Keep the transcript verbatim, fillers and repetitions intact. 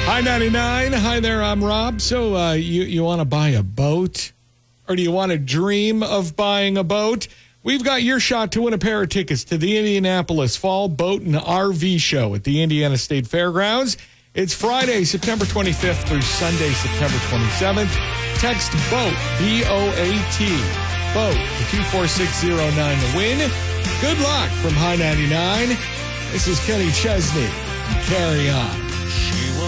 Hi, ninety-nine. Hi there, I'm Rob. So uh, you, you want to buy a boat? Or do you want to dream of buying a boat? We've got your shot to win a pair of tickets to the Indianapolis Fall Boat and R V Show at the Indiana State Fairgrounds. It's Friday, September twenty-fifth through Sunday, September twenty-seventh. Text BOAT, B O A T, BOAT to two four six zero nine to win. Good luck from High ninety-nine. This is Kenny Chesney. Carry on.